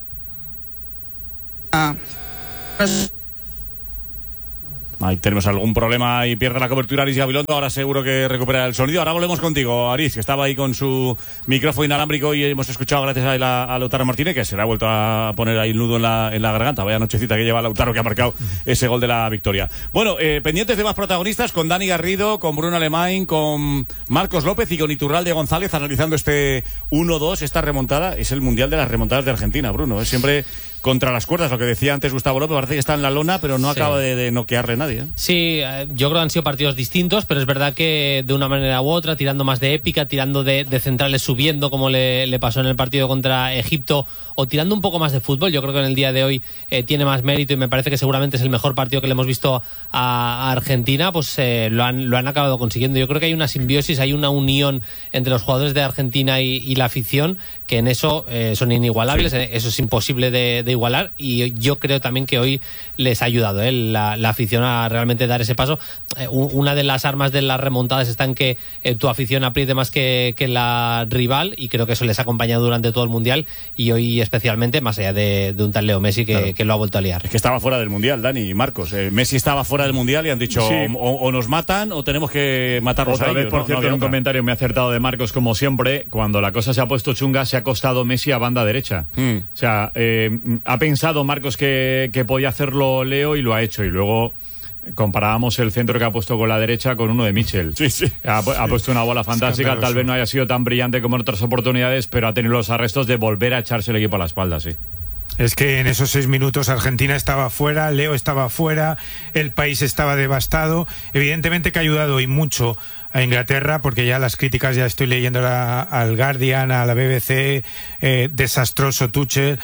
Ahí tenemos algún problema y pierde la cobertura Ariz Gabilondo. Ahora seguro que recupera el sonido. Ahora volvemos contigo, Ariz, que estaba ahí con su micrófono inalámbrico y hemos escuchado gracias a Lautaro Martínez, que se le ha vuelto a poner ahí el nudo en la garganta. Vaya nochecita que lleva Lautaro, que ha marcado ese gol de la victoria. Bueno, pendientes de más protagonistas, con Dani Garrido, con Bruno Alemán, con Marcos López y con Iturralde González, analizando este 1-2, esta remontada. Es el mundial de las remontadas de Argentina, Bruno. Es siempre contra las cuerdas, lo que decía antes Gustavo López, parece que está en la lona, pero no acaba de noquearle nadie. Sí, yo creo que han sido partidos distintos, pero es verdad que de una manera u otra, tirando más de épica, tirando de centrales subiendo, como le pasó en el partido contra Egipto, o tirando un poco más de fútbol. Yo creo que en el día de hoy tiene más mérito, y me parece que seguramente es el mejor partido que le hemos visto a Argentina. Pues lo han acabado consiguiendo. Yo creo que hay una simbiosis, hay una unión entre los jugadores de Argentina y la afición, que en eso son inigualables. Eso es imposible de igualar, y yo creo también que hoy les ha ayudado la afición a realmente dar ese paso. Una de las armas de las remontadas está en que tu afición apriete más que la rival, y creo que eso les ha acompañado durante todo el Mundial, y hoy especialmente, más allá de un tal Leo Messi que lo ha vuelto a liar. Es que estaba fuera del Mundial, Dani y Marcos. Messi estaba fuera del Mundial y han dicho o nos matan o tenemos que matarlos a ellos. Otra vez, por cierto, en un comentario me ha acertado de Marcos, como siempre, cuando la cosa se ha puesto chunga, se ha acostado Messi a banda derecha. O sea, ha pensado Marcos que podía hacerlo Leo y lo ha hecho, y luego comparábamos el centro que ha puesto con la derecha con uno de Michel. Ha puesto una bola fantástica, tal vez no haya sido tan brillante como en otras oportunidades, pero ha tenido los arrestos de volver a echarse el equipo a la espalda, Es que en esos 6 minutos Argentina estaba fuera, Leo estaba fuera, el país estaba devastado. Evidentemente que ha ayudado y mucho a Inglaterra, porque ya las críticas ya estoy leyendo al Guardian, a la BBC, desastroso Tuchel,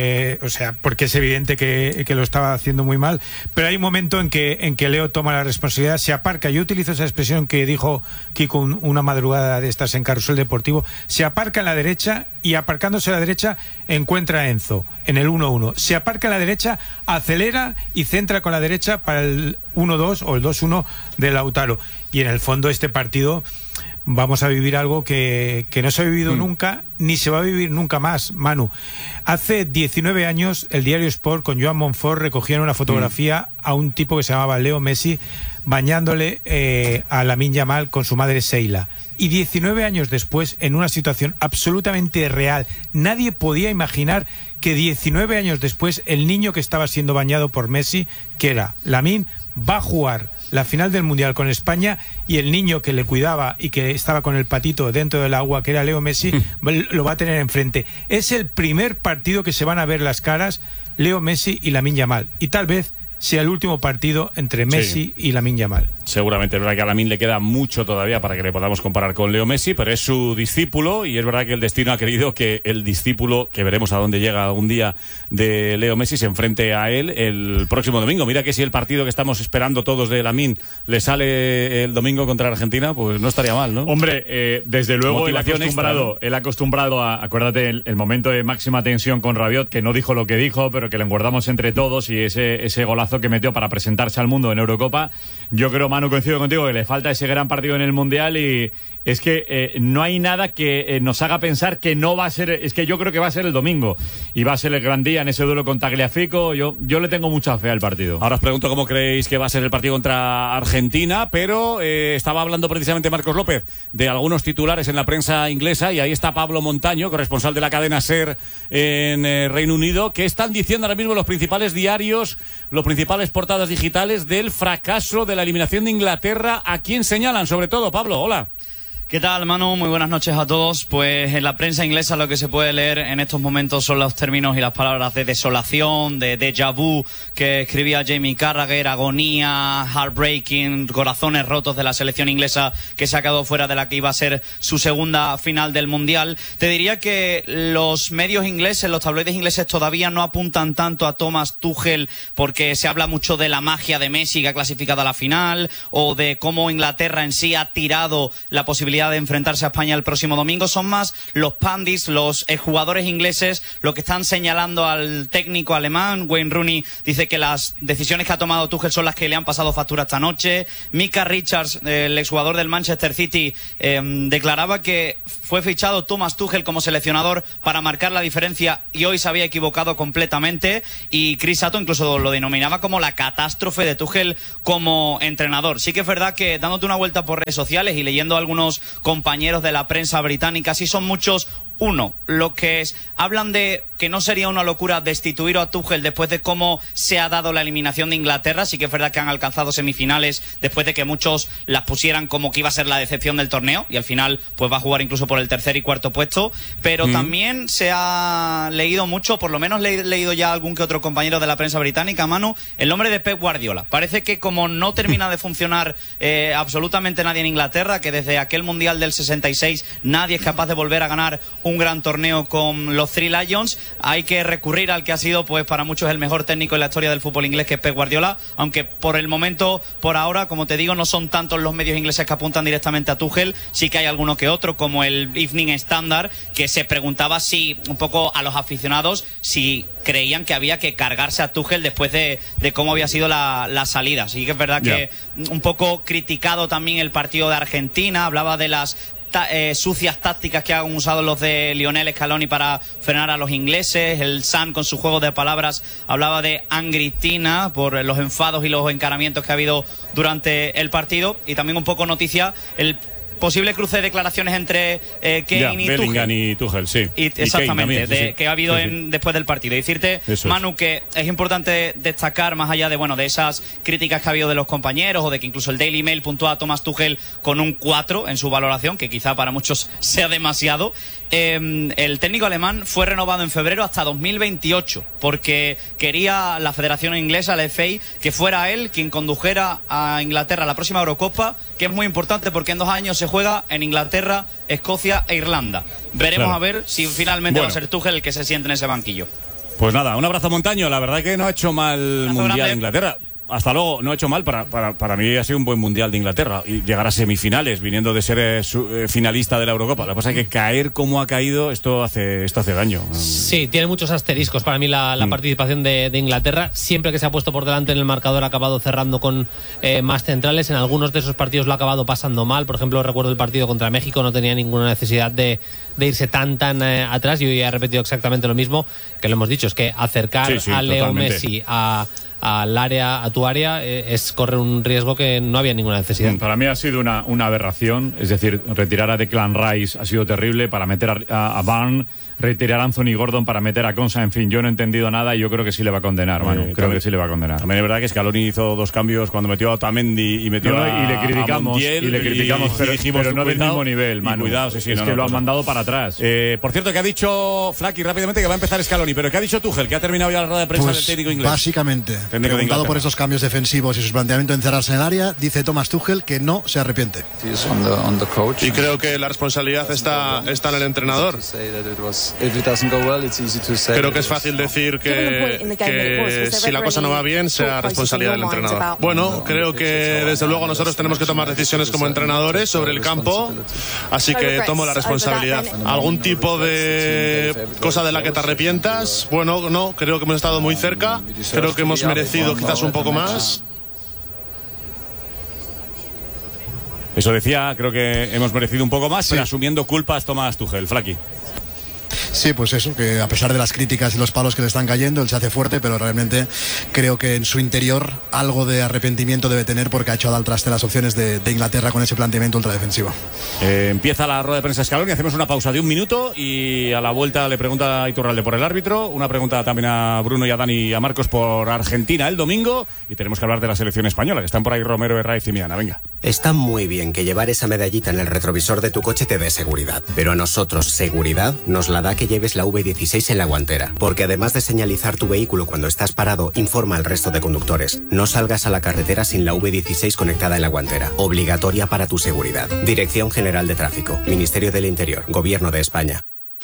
o sea, porque es evidente que lo estaba haciendo muy mal. Pero hay un momento en que Leo toma la responsabilidad, se aparca. Yo utilizo esa expresión que dijo Kiko una madrugada de estas en Carrusel Deportivo: se aparca en la derecha, y aparcándose a la derecha encuentra a Enzo en el 1-1. Se aparca en la derecha, acelera y centra con la derecha para el 1-2 o el 2-1 de Lautaro. y en el fondo este partido vamos a vivir algo que no se ha vivido nunca, ni se va a vivir nunca más, Manu. Hace 19 años, el diario Sport con Joan Monfort recogieron una fotografía a un tipo que se llamaba Leo Messi bañándole a Lamine Yamal con su madre Sheila. Y 19 años después, en una situación absolutamente real, nadie podía imaginar que 19 años después el niño que estaba siendo bañado por Messi, que era Lamine, va a jugar la final del Mundial con España, y el niño que le cuidaba y que estaba con el patito dentro del agua, que era Leo Messi, lo va a tener enfrente. Es el primer partido que se van a ver las caras Leo Messi y Lamine Yamal, y tal vez sea el último partido entre Messi y Lamine Yamal. Seguramente, es verdad que a Lamine le queda mucho todavía para que le podamos comparar con Leo Messi, pero es su discípulo, y es verdad que el destino ha querido que el discípulo, que veremos a dónde llega algún día, de Leo Messi, se enfrente a él el próximo domingo. Mira que si el partido que estamos esperando todos de Lamine le sale el domingo contra Argentina, pues no estaría mal, ¿no? Hombre, desde luego él ha acostumbrado a, acuérdate, el momento de máxima tensión con Rabiot, que no dijo lo que dijo, pero que le enguardamos entre todos, y ese golazo que metió para presentarse al mundo en Eurocopa. Yo creo, Manu, coincido contigo, que le falta ese gran partido en el Mundial, y es que no hay nada que nos haga pensar que no va a ser. Es que yo creo que va a ser el domingo y va a ser el gran día en ese duelo con Tagliafico. Yo le tengo mucha fe al partido. Ahora os pregunto cómo creéis que va a ser el partido contra Argentina, pero estaba hablando precisamente Marcos López de algunos titulares en la prensa inglesa, y ahí está Pablo Montaño, corresponsal de la cadena SER en Reino Unido. ¿Qué están diciendo ahora mismo los principales diarios, los principales portadas digitales del fracaso de la eliminación de Inglaterra? ¿A quién señalan sobre todo, Pablo? Hola. ¿Qué tal, Manu? Muy buenas noches a todos. Pues en la prensa inglesa lo que se puede leer en estos momentos son los términos y las palabras de desolación, de déjà vu, que escribía Jamie Carragher, agonía, heartbreaking, corazones rotos de la selección inglesa que se ha quedado fuera de la que iba a ser su segunda final del Mundial. Te diría que los medios ingleses, los tabloides ingleses todavía no apuntan tanto a Thomas Tuchel, porque se habla mucho de la magia de Messi que ha clasificado a la final, o de cómo Inglaterra en sí ha tirado la posibilidad de enfrentarse a España el próximo domingo. Son más los pandits, los jugadores ingleses, lo que están señalando al técnico alemán. Wayne Rooney dice que las decisiones que ha tomado Tuchel son las que le han pasado factura esta noche. Micah Richards, el exjugador del Manchester City, declaraba que fue fichado Thomas Tuchel como seleccionador para marcar la diferencia, y hoy se había equivocado completamente. Y Chris Sutton incluso lo denominaba como la catástrofe de Tuchel como entrenador. Sí que es verdad que, dándote una vuelta por redes sociales y leyendo algunos compañeros de la prensa británica, sí son muchos. Uno, lo que hablan de que no sería una locura destituir a Tuchel después de cómo se ha dado la eliminación de Inglaterra. Sí que es verdad que han alcanzado semifinales después de que muchos las pusieran como que iba a ser la decepción del torneo, y al final pues va a jugar incluso por el tercer y cuarto puesto. Pero también se ha leído mucho, por lo menos he leído ya algún que otro compañero de la prensa británica, Manu, el nombre de Pep Guardiola. Parece que como no termina de funcionar absolutamente nadie en Inglaterra, que desde aquel Mundial del 66 nadie es capaz de volver a ganar un gran torneo con los Three Lions, hay que recurrir al que ha sido, pues para muchos, el mejor técnico en la historia del fútbol inglés, que es Pep Guardiola. Aunque por el momento, por ahora, como te digo, no son tantos los medios ingleses que apuntan directamente a Tuchel. Sí que hay alguno que otro, como el Evening Standard, que se preguntaba si, un poco a los aficionados, si creían que había que cargarse a Tuchel después de cómo había sido la salida. Sí que es verdad que un poco criticado también el partido de Argentina, hablaba de las sucias tácticas que han usado los de Lionel Scaloni para frenar a los ingleses. El Sun, con su juego de palabras, hablaba de Angritina por los enfados y los encaramientos que ha habido durante el partido. Y también un poco noticia el posible cruce de declaraciones entre Kane y Bellingham Tuchel. Y Tuchel, sí. Exactamente, también, que ha habido después del partido. Y decirte, Manu, que es importante destacar, más allá de de esas críticas que ha habido de los compañeros, o de que incluso el Daily Mail puntúa a Thomas Tuchel con un 4 en su valoración, que quizá para muchos sea demasiado. El técnico alemán fue renovado en febrero hasta 2028, porque quería la Federación Inglesa, la FA, que fuera él quien condujera a Inglaterra a la próxima Eurocopa, que es muy importante porque en 2 años se juega en Inglaterra, Escocia e Irlanda. Veremos a ver si finalmente va a ser Tuchel el que se siente en ese banquillo. Pues nada, un abrazo, Montaño. La verdad que no ha hecho mal Mundial grande. Inglaterra. hasta luego, no ha hecho mal. Para mí ha sido un buen mundial de Inglaterra. Y llegar a semifinales, viniendo de ser finalista de la Eurocopa. Lo que pasa es que caer como ha caído, esto hace daño. Sí, tiene muchos asteriscos para mí la participación de Inglaterra. Siempre que se ha puesto por delante en el marcador ha acabado cerrando con más centrales. En algunos de esos partidos lo ha acabado pasando mal. Por ejemplo, recuerdo el partido contra México, no tenía ninguna necesidad de irse tan atrás. Y hoy ha repetido exactamente lo mismo que lo hemos dicho, es que acercar a Leo Messi al área, a tu área, es correr un riesgo que no había ninguna necesidad. Para mí ha sido una aberración, es decir, retirar a Declan Rice ha sido terrible, para meter a Barnes, retirar a Anthony Gordon para meter a Konsa, en fin, yo no he entendido nada y yo creo que sí le va a condenar, Manu, creo que sí le va a condenar. También es verdad que Scaloni hizo 2 cambios cuando metió a Otamendi y metió y le criticamos, pero no del mismo nivel, Manu. Cuidado, lo han mandado para atrás. Por cierto, que ha dicho Flaky rápidamente que va a empezar Scaloni, pero ¿qué ha dicho Tuchel? Que ha terminado ya la rueda de prensa del técnico inglés. Básicamente, preguntado por esos cambios defensivos y su planteamiento de encerrarse en el área, dice Thomas Tuchel que no se arrepiente. Y creo que la responsabilidad está en el entrenador. Creo que es fácil decir que si la cosa no va bien, sea responsabilidad del entrenador. Bueno, creo que desde luego nosotros tenemos que tomar decisiones como entrenadores sobre el campo, así que tomo la responsabilidad. ¿Algún tipo de cosa de la que te arrepientas? Bueno, no, creo que hemos estado muy cerca, creo que hemos merecido quizás un poco más. Eso decía, creo que hemos merecido un poco más, pero asumiendo culpas Thomas Tuchel. Flaky. Sí, pues eso, que a pesar de las críticas y los palos que le están cayendo, él se hace fuerte, pero realmente creo que en su interior algo de arrepentimiento debe tener porque ha echado al traste las opciones de Inglaterra con ese planteamiento ultradefensivo. Empieza la rueda de prensa Scaloni, hacemos una pausa de 1 minuto y a la vuelta le pregunta a Iturralde por el árbitro, una pregunta también a Bruno y a Dani y a Marcos por Argentina el domingo y tenemos que hablar de la selección española, que están por ahí Romero, Herraiz y Miana. Venga. Está muy bien que llevar esa medallita en el retrovisor de tu coche te dé seguridad, pero a nosotros seguridad nos la da que lleves la V16 en la guantera, porque además de señalizar tu vehículo cuando estás parado, informa al resto de conductores. No salgas a la carretera sin la V16 conectada en la guantera, obligatoria para tu seguridad. Dirección General de Tráfico, Ministerio del Interior, Gobierno de España.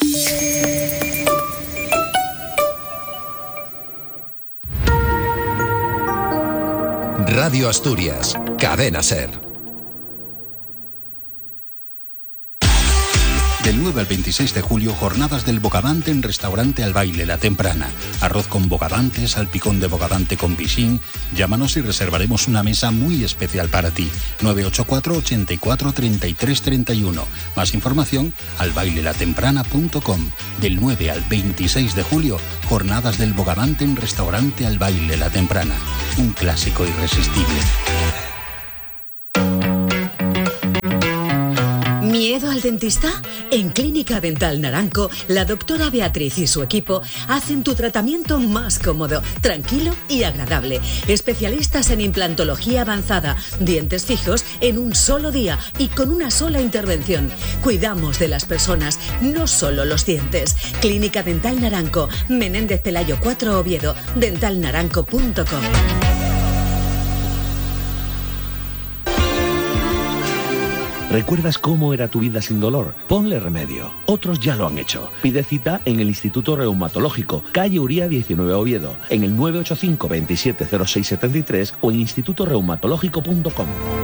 Radio Asturias, Cadena SER. Del 9 al 26 de julio, jornadas del bogavante en Restaurante Al Baile La Temprana. Arroz con bogavante, salpicón de bogavante con piscín. Llámanos y reservaremos una mesa muy especial para ti. 984 84 33 31. Más información, albailelatemprana.com. Del 9 al 26 de julio, jornadas del bogavante en Restaurante Al Baile La Temprana. Un clásico irresistible. ¿Miedo al dentista? En Clínica Dental Naranco, la doctora Beatriz y su equipo hacen tu tratamiento más cómodo, tranquilo y agradable. Especialistas en implantología avanzada, dientes fijos en un solo día y con una sola intervención. Cuidamos de las personas, no solo los dientes. Clínica Dental Naranco, Menéndez Pelayo 4 Oviedo, dentalnaranco.com. ¿Recuerdas cómo era tu vida sin dolor? Ponle remedio. Otros ya lo han hecho. Pide cita en el Instituto Reumatológico, calle Uría 19 Oviedo, en el 985 27 06 73 o en institutoreumatológico.com.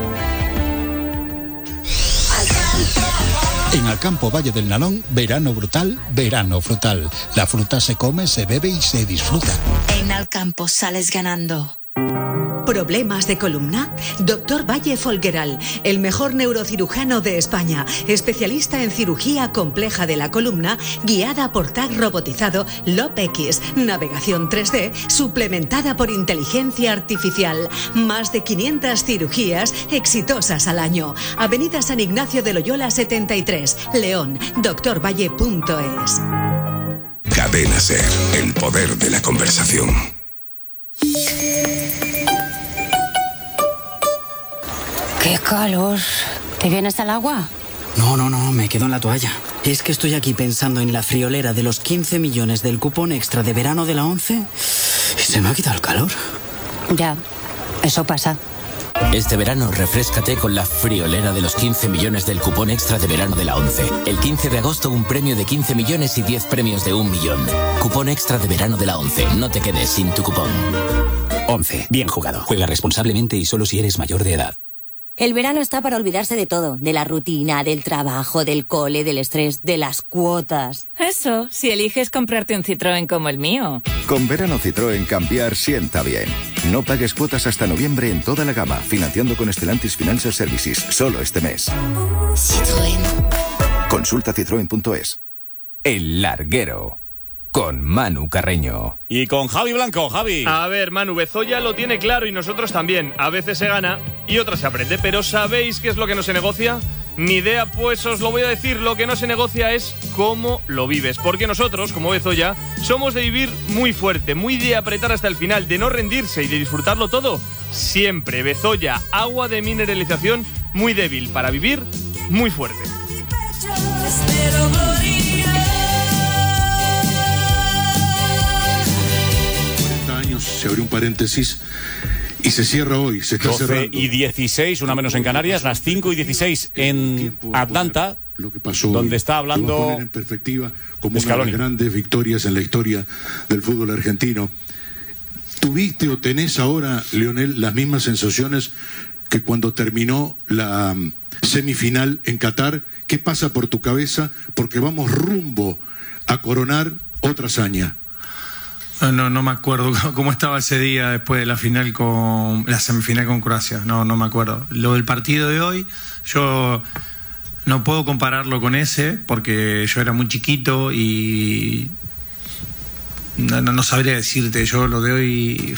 En Alcampo Valle del Nalón, verano brutal, verano frutal. La fruta se come, se bebe y se disfruta. En Alcampo sales ganando. ¿Problemas de columna? Dr. Valle Folgueral, el mejor neurocirujano de España, especialista en cirugía compleja de la columna, guiada por TAC robotizado LOPX, navegación 3D, suplementada por inteligencia artificial. Más de 500 cirugías exitosas al año. Avenida San Ignacio de Loyola 73, León, drvalle.es. Cadena SER, el poder de la conversación. ¡Qué calor! ¿Te vienes al agua? No, me quedo en la toalla. Es que estoy aquí pensando en la friolera de los 15 millones del cupón extra de verano de la 11 y se me ha quitado el calor. Ya, eso pasa. Este verano refréscate con la friolera de los 15 millones del cupón extra de verano de la 11. El 15 de agosto un premio de 15 millones y 10 premios de 1 millón. Cupón extra de verano de la 11. No te quedes sin tu cupón. 11. Bien jugado. Juega responsablemente y solo si eres mayor de edad. El verano está para olvidarse de todo, de la rutina, del trabajo, del cole, del estrés, de las cuotas. Eso, si eliges comprarte un Citroën como el mío. Con verano Citroën cambiar sienta bien. No pagues cuotas hasta noviembre en toda la gama, financiando con Stellantis Financial Services, solo este mes. Citroën. Consulta citroen.es. El Larguero. Con Manu Carreño. Y con Javi Blanco. Javi. A ver, Manu, Bezoya lo tiene claro y nosotros también. A veces se gana y otras se aprende. Pero ¿sabéis qué es lo que no se negocia? Ni idea, pues os lo voy a decir. Lo que no se negocia es cómo lo vives. Porque nosotros, como Bezoya, somos de vivir muy fuerte, muy de apretar hasta el final, de no rendirse y de disfrutarlo todo siempre. Bezoya, agua de mineralización muy débil para vivir muy fuerte. Se abrió un paréntesis y se cierra hoy, se está 12 cerrando. y 16, una menos en Canarias, las 5 y 16 en Atlanta, lo que pasó donde hoy. está hablando Lo voy a poner en perspectiva como Scaloni. una de las grandes victorias en la historia del fútbol argentino. ¿Tuviste o tenés ahora, Lionel, las mismas sensaciones que cuando terminó la semifinal en Qatar? ¿Qué pasa por tu cabeza? Porque vamos rumbo a coronar otra hazaña. No me acuerdo cómo estaba ese día después de la final con la semifinal con Croacia. No me acuerdo. Lo del partido de hoy, yo no puedo compararlo con ese porque yo era muy chiquito y no sabría decirte. Yo lo de hoy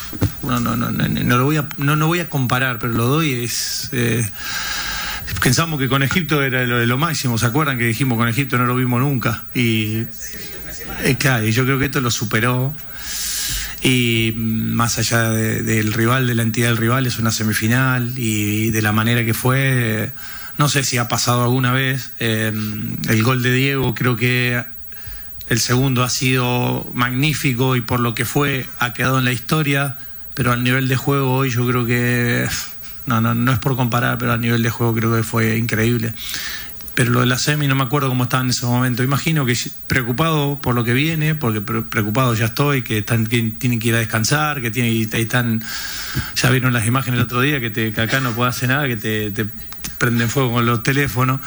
no voy a comparar, pero lo de hoy es pensamos que con Egipto era lo máximo. ¿Se acuerdan que dijimos con Egipto no lo vimos nunca? Y claro, yo creo que esto lo superó y más allá del rival, de la entidad del rival, es una semifinal y de la manera que fue, no sé si ha pasado alguna vez. El gol de Diego, creo que el segundo ha sido magnífico y por lo que fue ha quedado en la historia, pero al nivel de juego hoy yo creo que no es por comparar, pero al nivel de juego creo que fue increíble. Pero lo de la semi no me acuerdo cómo estaba en ese momento. Imagino que preocupado por lo que viene, porque preocupado ya estoy, que tienen que ir a descansar, que están, ya vieron las imágenes el otro día, que acá no puede hacer nada, que te prenden fuego con los teléfonos.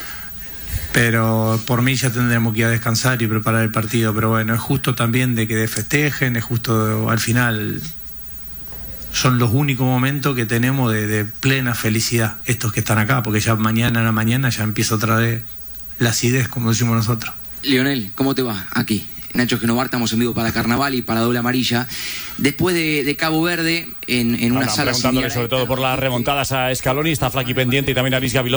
Pero por mí ya tendremos que ir a descansar y preparar el partido. Pero bueno, es justo también de que festejen, es justo al final. Son los únicos momentos que tenemos de plena felicidad, estos que están acá, porque ya mañana a la mañana ya empieza otra vez la acidez, como decimos nosotros. Lionel, ¿cómo te va? Aquí, Nacho Genovar, estamos en vivo para Carnaval y para Doble Amarilla. Después de Cabo Verde, en una sala preguntándole similar, sobre todo por las remontadas a Scaloni, está Flaky pendiente y también a Luis Gavilón.